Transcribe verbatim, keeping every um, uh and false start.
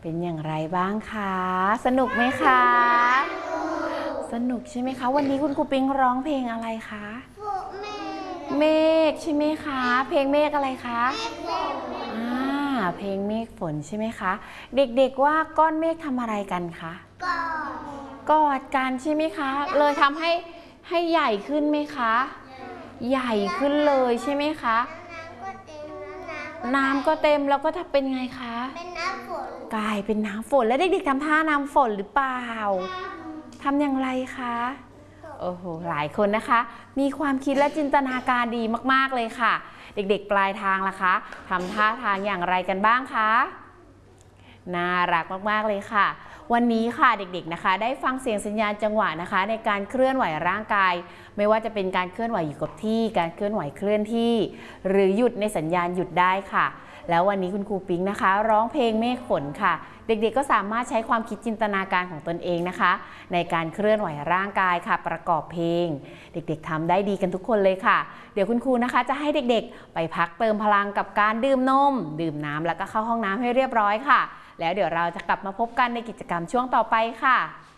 เป็นอย่างไรบ้างคะสนุกไหมคะสนุกใช่ไหมคะวันนี้คุณครูปิ๊งร้องเพลงอะไรคะเมฆใช่ไหมคะเพลงเมฆอะไรคะอ่าเพลงเมฆฝนใช่ไหมคะเด็กๆว่าก้อนเมฆทำอะไรกันคะกอดกอดกันใช่ไหมคะเลยทำให้ให้ใหญ่ขึ้นไหมคะใหญ่ขึ้นเลยใช่ไหมคะน้ำก็เต็มแล้วก็ถ้าเป็นไงคะเป็นน้ำฝนกลายเป็นน้ำฝนแล้วเด็กๆทำท่าน้ำฝนหรือเปล่าทำอย่างไรคะโอ้โหหลายคนนะคะมีความคิดและจินตนาการดีมากๆเลยค่ะเด็กๆปลายทางล่ะคะทำท่าทางอย่างไรกันบ้างคะน่ารักมากๆเลยค่ะวันนี้ค่ะเด็กๆนะคะได้ฟังเสียงสัญญาณจังหวะนะคะในการเคลื่อนไหวร่างกายไม่ว่าจะเป็นการเคลื่อนไหวอยู่กับที่การเคลื่อนไหวเคลื่อนที่หรือหยุดในสัญญาณหยุดได้ค่ะแล้ววันนี้คุณครูปิ๊งนะคะร้องเพลงเมฆฝนค่ะเด็กๆก็สามารถใช้ความคิดจินตนาการของตนเองนะคะในการเคลื่อนไหวร่างกายค่ะประกอบเพลงเด็กๆทำได้ดีกันทุกคนเลยค่ะเดี๋ยวคุณครูนะคะจะให้เด็กๆไปพักเติมพลังกับการดื่มนมดื่มน้ำแล้วก็เข้าห้องน้ำให้เรียบร้อยค่ะแล้วเดี๋ยวเราจะกลับมาพบกันในกิจกรรมช่วงต่อไปค่ะ